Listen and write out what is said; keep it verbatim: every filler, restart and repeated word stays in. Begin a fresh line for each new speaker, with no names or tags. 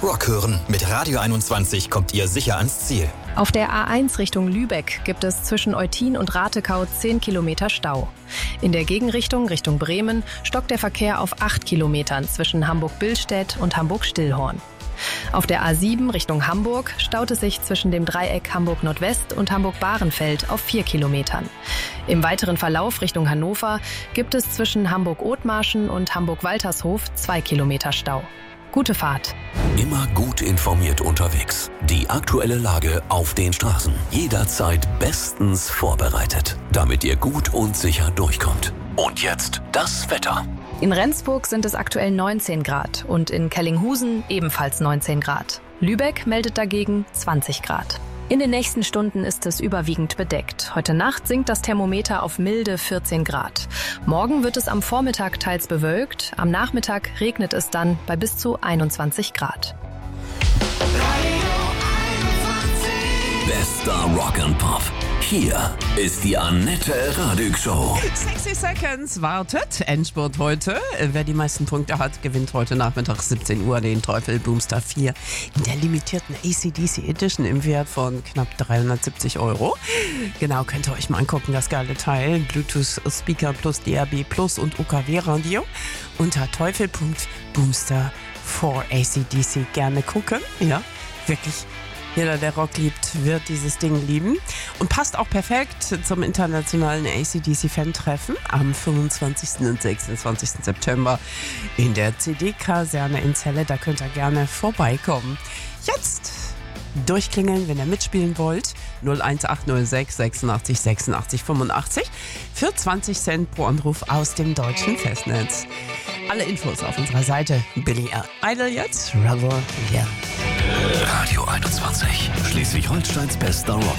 Rock hören. Mit Radio einundzwanzig kommt ihr sicher ans Ziel.
Auf der A eins Richtung Lübeck gibt es zwischen Eutin und Ratekau zehn Kilometer Stau. In der Gegenrichtung Richtung Bremen stockt der Verkehr auf acht Kilometern zwischen Hamburg-Billstedt und Hamburg-Stillhorn. Auf der A sieben Richtung Hamburg staut es sich zwischen dem Dreieck Hamburg-Nordwest und Hamburg-Bahrenfeld auf vier Kilometern. Im weiteren Verlauf Richtung Hannover gibt es zwischen Hamburg-Othmarschen und Hamburg-Waltershof zwei Kilometer Stau. Gute Fahrt.
Immer gut informiert unterwegs. Die aktuelle Lage auf den Straßen. Jederzeit bestens vorbereitet, damit ihr gut und sicher durchkommt. Und jetzt das Wetter.
In Rendsburg sind es aktuell neunzehn Grad und in Kellinghusen ebenfalls neunzehn Grad. Lübeck meldet dagegen zwanzig Grad. In den nächsten Stunden ist es überwiegend bedeckt. Heute Nacht sinkt das Thermometer auf milde vierzehn Grad. Morgen wird es am Vormittag teils bewölkt, am Nachmittag regnet es dann bei bis zu einundzwanzig Grad.
Bester Rock and Pop. Hier ist die Annette Radig Show.
sechzig Seconds wartet. Endspurt heute. Wer die meisten Punkte hat, gewinnt heute Nachmittag siebzehn Uhr den Teufel Boomster vier in der limitierten A C D C Edition im Wert von knapp dreihundertsiebzig Euro. Genau, könnt ihr euch mal angucken, das geile Teil. Bluetooth-Speaker plus D A B plus und O K W-Radio unter teufel punkt boomster for A C D C gerne gucken. Ja, wirklich. Jeder, der Rock liebt, wird dieses Ding lieben. Und passt auch perfekt zum internationalen A C D C-Fan-Treffen am fünfundzwanzigsten und sechsundzwanzigsten September in der C D-Kaserne in Celle. Da könnt ihr gerne vorbeikommen. Jetzt durchklingeln, wenn ihr mitspielen wollt. null eins acht null sechs sechsundachtzig sechsundachtzig fünfundachtzig für zwanzig Cent pro Anruf aus dem deutschen Festnetz. Alle Infos auf unserer Seite. Billy Idol jetzt. Rebel, yeah.
Radio einundzwanzig. Schleswig-Holsteins bester Rock